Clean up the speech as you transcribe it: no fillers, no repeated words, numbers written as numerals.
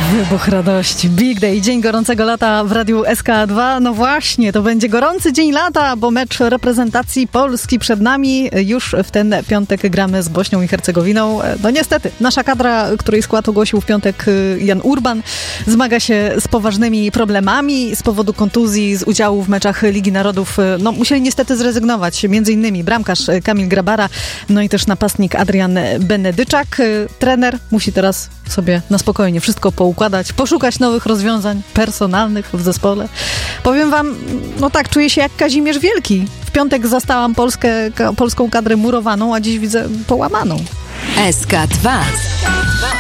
Wybuch radości. Big Day, dzień gorącego lata w radiu SK2. No właśnie, to będzie gorący dzień lata, bo mecz reprezentacji Polski przed nami. Już w ten piątek gramy z Bośnią i Hercegowiną. No niestety, nasza kadra, której skład ogłosił w piątek Jan Urban, zmaga się z poważnymi problemami z powodu kontuzji, z udziału w meczach Ligi Narodów. No musieli niestety zrezygnować, między innymi bramkarz Kamil Grabara, no i też napastnik Adrian Benedyczak. Trener musi teraz sobie na spokojnie wszystko poukładać, poszukać nowych rozwiązań personalnych w zespole. Powiem wam, no tak, czuję się jak Kazimierz Wielki. W piątek zastałam polską kadrę murowaną, a dziś widzę połamaną. SK2